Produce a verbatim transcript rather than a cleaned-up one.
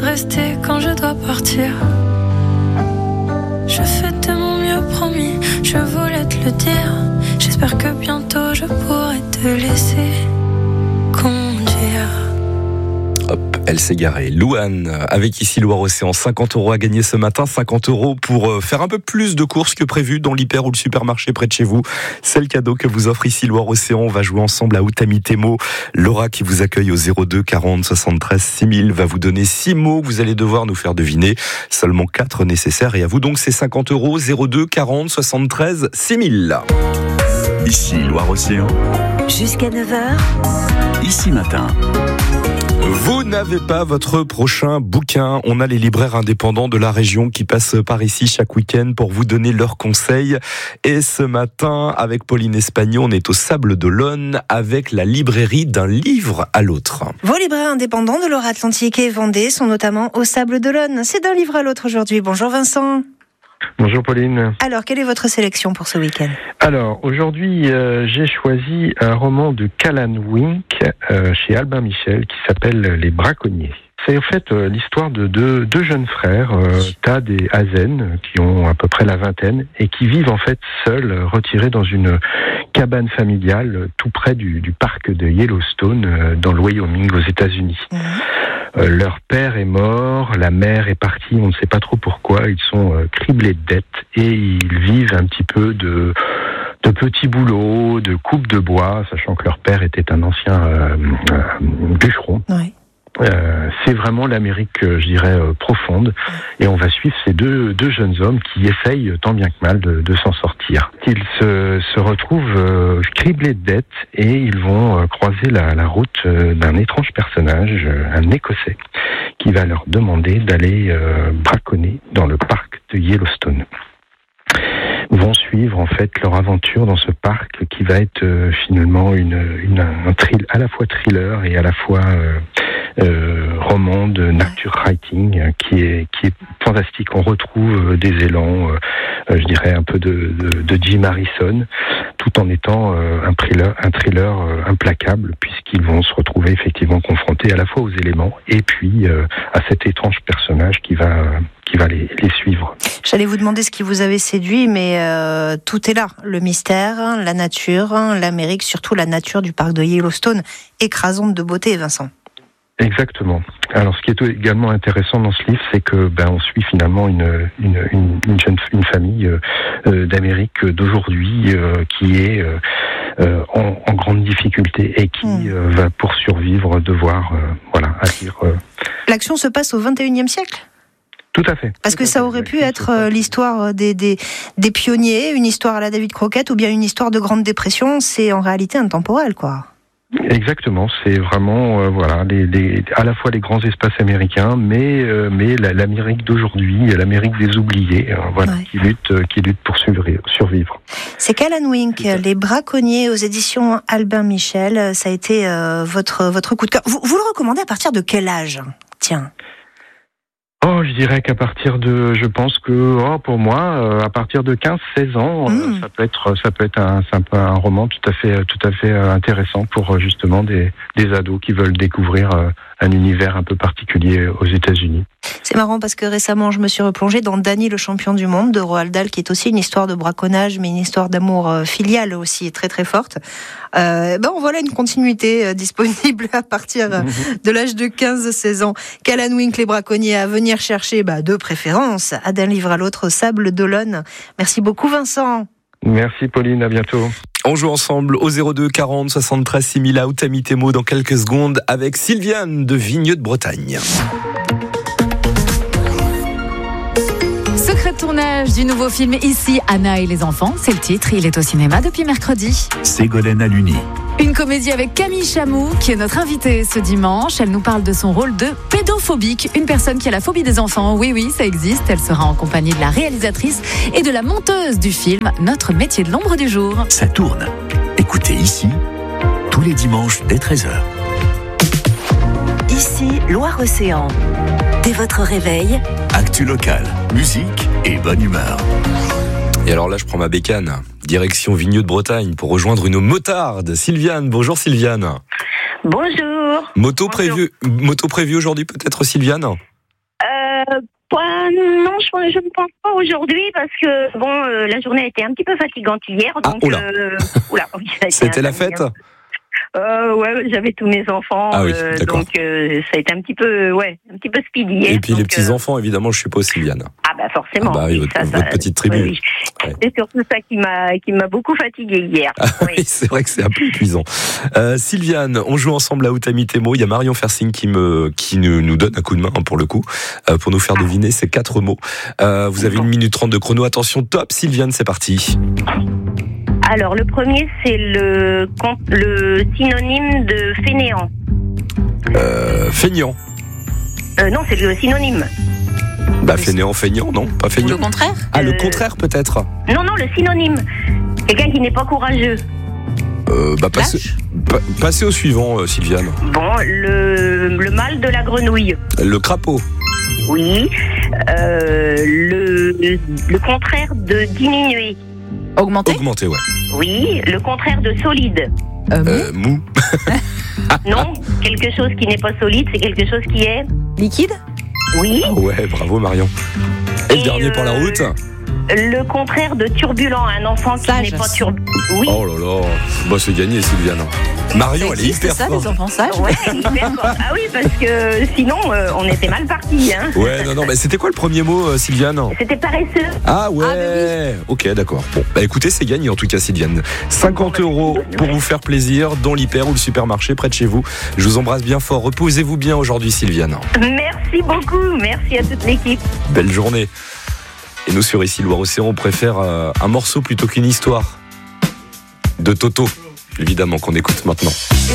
rester quand je dois partir. Je fais de mon mieux, promis, je voulais te le dire. J'espère que bientôt je pourrai te laisser conduire. Hop, elle s'est garée. Louane, avec ici Loire-Océan, cinquante euros à gagner ce matin, cinquante euros pour faire un peu plus de courses que prévu dans l'hyper ou le supermarché près de chez vous. C'est le cadeau que vous offre ici Loire-Océan. On va jouer ensemble à Outamitemo. Laura, qui vous accueille au zéro deux quarante soixante-treize six mille, va vous donner six mots que vous allez devoir nous faire deviner. Seulement quatre nécessaires. Et à vous donc, c'est cinquante euros, zéro deux quarante soixante-treize six mille. Ici Loire-Océan. Jusqu'à neuf heures. Ici Matin. Vous n'avez pas votre prochain bouquin. On a les libraires indépendants de la région qui passent par ici chaque week-end pour vous donner leurs conseils. Et ce matin, avec Pauline Espagnon, on est au Sable d'Olonne avec la librairie d'un livre à l'autre. Vos libraires indépendants de Loire-Atlantique et Vendée sont notamment au Sable d'Olonne. C'est d'un livre à l'autre aujourd'hui. Bonjour Vincent. Bonjour Pauline. Alors, quelle est votre sélection pour ce week-end ? Alors, aujourd'hui, euh, j'ai choisi un roman de Callan Wink euh, chez Albin Michel qui s'appelle Les Braconniers. C'est en fait euh, l'histoire de deux, deux jeunes frères, euh, Tad et Hazen, qui ont à peu près la vingtaine et qui vivent en fait seuls, retirés dans une cabane familiale tout près du, du parc de Yellowstone, euh, dans le Wyoming, aux États-Unis. Mmh. Euh, leur père est mort, la mère est partie, on ne sait pas trop pourquoi, ils sont euh, criblés de dettes et ils vivent un petit peu de, de petits boulots, de coupe de bois, sachant que leur père était un ancien euh, euh, bûcheron. Oui. Euh, c'est vraiment l'Amérique, euh, je dirais, euh, profonde. Et on va suivre ces deux, deux jeunes hommes qui essayent tant bien que mal de, de s'en sortir. Ils se, se retrouvent euh, criblés de dettes et ils vont euh, croiser la, la route euh, d'un étrange personnage, euh, un Écossais, qui va leur demander d'aller euh, braconner dans le parc de Yellowstone. Vont suivre en fait leur aventure dans ce parc qui va être euh, finalement une, une un thrill, à la fois thriller et à la fois euh, euh, roman de nature writing euh, qui est qui est fantastique. On retrouve euh, des élans, euh, euh, je dirais un peu de, de, de Jim Harrison, tout en étant euh, un thriller un thriller euh, implacable puisqu'ils vont se retrouver effectivement confrontés à la fois aux éléments et puis euh, à cet étrange personnage qui va euh, qui va les, les suivre. J'allais vous demander ce qui vous avait séduit, mais euh, tout est là. Le mystère, la nature, l'Amérique, surtout la nature du parc de Yellowstone, écrasante de beauté, Vincent. Exactement. Alors, ce qui est également intéressant dans ce livre, c'est que ben on suit finalement une une une, une jeune une famille euh, d'Amérique d'aujourd'hui euh, qui est euh, euh, en, en grande difficulté et qui mmh. euh, va pour survivre devoir euh, voilà agir. Euh... L'action se passe au vingt et unième siècle. Tout à fait. Parce que ça aurait pu être l'histoire des, des, des pionniers, une histoire à la David Crockett ou bien une histoire de Grande Dépression. C'est en réalité intemporel, quoi. Exactement, c'est vraiment euh, voilà les, les, à la fois les grands espaces américains, mais euh, mais la, l'Amérique d'aujourd'hui, l'Amérique des oubliés, euh, voilà, ouais. qui lutte euh, qui lutte pour survivre. C'est Callan Wink, Les Braconniers aux éditions Albin Michel. Ça a été euh, votre votre coup de cœur. Vous, vous le recommandez à partir de quel âge ? Tiens. Oh, je dirais qu'à partir de, je pense que, oh, pour moi, euh, à partir de quinze seize ans, mmh. euh, ça peut être, ça peut être un, ça peut un roman tout à fait, tout à fait euh, intéressant pour euh, justement des, des ados qui veulent découvrir euh, un univers un peu particulier aux États-Unis. C'est marrant parce que récemment, je me suis replongée dans Danny le champion du monde de Roald Dahl, qui est aussi une histoire de braconnage, mais une histoire d'amour euh, filial aussi très très forte. Euh, ben voilà une continuité euh, disponible à partir euh, de l'âge de quinze seize ans. Callan Wink, Les Braconniers, à venir chercher bah, de préférence à d'un livre à l'autre au Sable d'Olonne. Merci beaucoup Vincent. Merci Pauline, à bientôt. On joue ensemble au zéro deux quarante soixante-treize six mille à Outamitemo dans quelques secondes avec Sylviane de Vigneux de Bretagne. Secret de tournage du nouveau film Ici, Anna et les enfants, c'est le titre, il est au cinéma depuis mercredi. Ségolène Aluni. Une comédie avec Camille Chamou, qui est notre invitée ce dimanche. Elle nous parle de son rôle de pédophobique, une personne qui a la phobie des enfants. Oui, oui, ça existe. Elle sera en compagnie de la réalisatrice et de la monteuse du film Notre métier de l'ombre du jour. Ça tourne. Écoutez Ici, tous les dimanches dès treize heures. Ici, Loire-Océan. Dès votre réveil, actu locale, musique et bonne humeur. Et alors là, je prends ma bécane, direction Vigneux de Bretagne pour rejoindre une motarde. Sylviane, bonjour Sylviane. Bonjour. Moto Bonjour. prévue, moto prévue aujourd'hui peut-être Sylviane ? non, je, je ne pense pas aujourd'hui parce que bon, euh, la journée a été un petit peu fatigante hier. Donc, ah, oula. Euh, oula oui, ça a été C'était la fête. Euh, ouais, j'avais tous mes enfants, ah oui, euh, donc euh, ça a été un petit peu, ouais, un petit peu speedy. Et puis donc, les petits euh... enfants, évidemment, je suppose, Sylviane. Ah bah forcément. Ah bah oui, oui, votre, ça, votre ça, petite tribu. Oui, oui. Ouais. C'est surtout ça qui m'a, qui m'a beaucoup fatiguée hier. Ah, oui. oui, c'est vrai que c'est un peu épuisant. Euh, Sylviane, on joue ensemble à Outami Temo. Il y a Marion Fersing qui me, qui nous, nous donne un coup de main pour le coup, euh, pour nous faire deviner ces quatre mots. Euh, vous avez une minute trente de chrono. Attention, top, Sylviane, c'est parti. Alors, le premier, c'est le, le synonyme de fainéant. Euh, feignant. Euh, non, c'est le synonyme. Bah, fainéant, feignant, non? Pas feignant. Le contraire? Ah, le euh... contraire, peut-être? Non, non, le synonyme. Quelqu'un qui n'est pas courageux. Euh, bah, passez, pa, passez au suivant, euh, Sylviane. Bon, le, le mâle de la grenouille. Le crapaud. Oui. Euh, le, le contraire de diminuer. Augmenter? Augmenter, ouais. Oui. Le contraire de solide. Euh, euh, mou. Non, quelque chose qui n'est pas solide, c'est quelque chose qui est... Liquide? Oui. Ouais, bravo Marion. Et, Et le dernier euh, pour la route? Le contraire de turbulent, un enfant qui sage. N'est pas turbulent. Oui. Oh là là, bah c'est gagné Sylviane. Marion, elle est hyper ça, forte. les enfants sages. Ouais, hyper forte. Ah oui, parce que sinon, euh, on était mal partis. Hein. Ouais, non, non, mais c'était quoi le premier mot, euh, Sylviane? C'était paresseux. Ah ouais, ah, bah oui. Ok, d'accord. Bon, bah écoutez, c'est gagné en tout cas, Sylviane. cinquante euros pour vous faire plaisir dans l'hyper ou le supermarché près de chez vous. Je vous embrasse bien fort. Reposez-vous bien aujourd'hui, Sylviane. Merci beaucoup. Merci à toute l'équipe. Belle journée. Et nous, sur Ici Loire-Océan, on préfère euh, un morceau plutôt qu'une histoire. De Toto, évidemment, qu'on écoute maintenant.